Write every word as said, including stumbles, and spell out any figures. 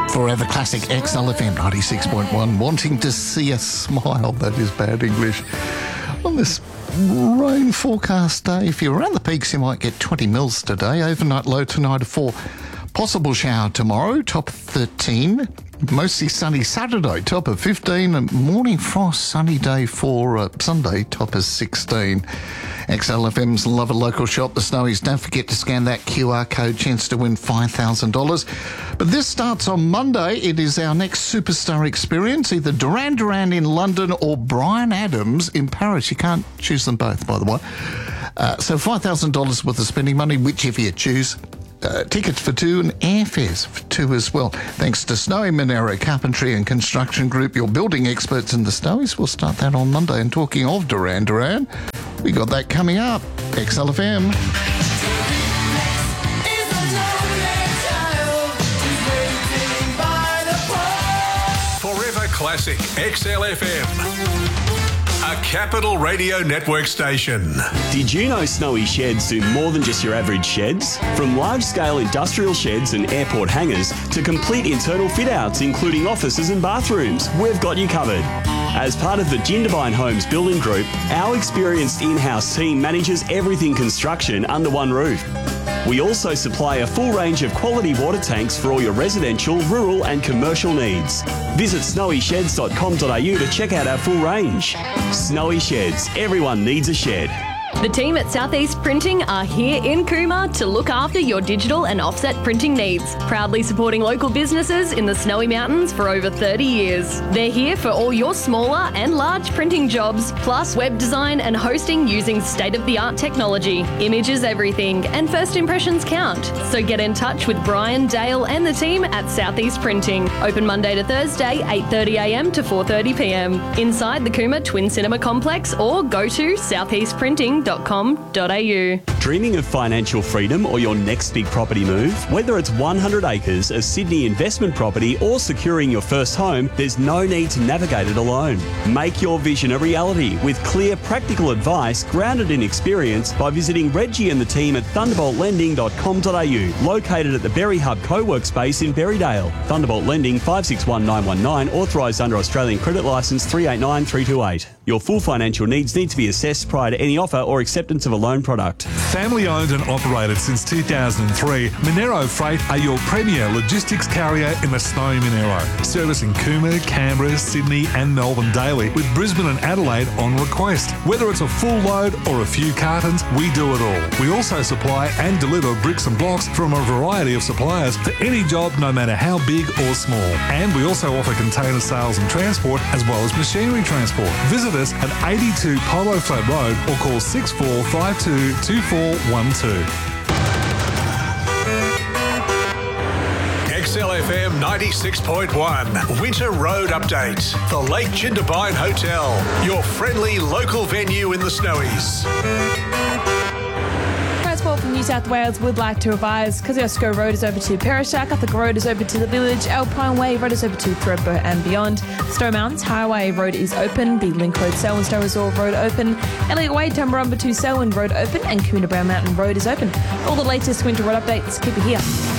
Forever Classic X L F M ninety-six point one. Wanting to see a smile, that is bad English. On this rain forecast day, if you're around the peaks, you might get twenty mils today. Overnight low tonight of four. Possible shower tomorrow, top of thirteen. Mostly sunny Saturday, top of fifteen. And morning frost, sunny day for uh, Sunday, top of sixteen. X L F M's Love a Local Shop, the Snowies. Don't forget to scan that Q R code, chance to win five thousand dollars. But this starts on Monday. It is our next superstar experience, either Duran Duran in London or Bryan Adams in Paris. You can't choose them both, by the way. Uh, so five thousand dollars worth of spending money, whichever you choose. Uh, tickets for two and airfares for two as well. Thanks to Snowy Monero Carpentry and Construction Group, your building experts in the Snowies. We'll start that on Monday. And talking of Duran Duran, we got that coming up. X L F M. Forever Classic X L F M. A Capital Radio Network station. Did you know Snowy Sheds do more than just your average sheds? From large-scale industrial sheds and airport hangars to complete internal fit-outs, including offices and bathrooms, we've got you covered. As part of the Jindabyne Homes Building Group, our experienced in-house team manages everything construction under one roof. We also supply a full range of quality water tanks for all your residential, rural and commercial needs. Visit snowy sheds dot com dot a u to check out our full range. Snowy Sheds. Everyone needs a shed. The team at Southeast Printing are here in Cooma to look after your digital and offset printing needs, proudly supporting local businesses in the Snowy Mountains for over thirty years. They're here for all your smaller and large printing jobs, plus web design and hosting using state-of-the-art technology. Image is everything, and first impressions count. So get in touch with Brian, Dale and the team at Southeast Printing. Open Monday to Thursday, eight thirty a m to four thirty p m inside the Cooma Twin Cinema Complex, or go to southeast printing dot com dot a u. Dreaming of financial freedom or your next big property move? Whether it's one hundred acres, a Sydney investment property or securing your first home, there's no need to navigate it alone. Make your vision a reality with clear, practical advice grounded in experience by visiting Reggie and the team at thunderbolt lending dot com dot a u, located at the Berry Hub co-work space in Berrydale. Thunderbolt Lending five six one nine one nine, authorised under Australian Credit Licence three eight nine three two eight. Your full financial needs need to be assessed prior to any offer or acceptance of a loan product. Family owned and operated since two thousand three, Monero Freight are your premier logistics carrier in the Snowy Monero. Servicing Cooma, Canberra, Sydney and Melbourne daily, with Brisbane and Adelaide on request. Whether it's a full load or a few cartons, we do it all. We also supply and deliver bricks and blocks from a variety of suppliers for any job, no matter how big or small. And we also offer container sales and transport, as well as machinery transport. Visit us at eighty-two Polo Flat Road or call six four five two two four one two. X L F M ninety-six point one Winter Road Update. The Lake Jindabyne Hotel, your friendly local venue in the Snowies. Transport from New South Wales would like to advise Kosciuszko Road is over to Perishack, Catholic Road is over to the Village, Alpine Way Road is over to Thredbo and beyond. Stowe Mountains Highway Road is open, the Link Road Selwyn Stowe Reserve Road open, Elliott Way Tumbarumba to Selwyn Road open, and Coomera Brown Mountain Road is open. All the latest winter road updates, keep it here.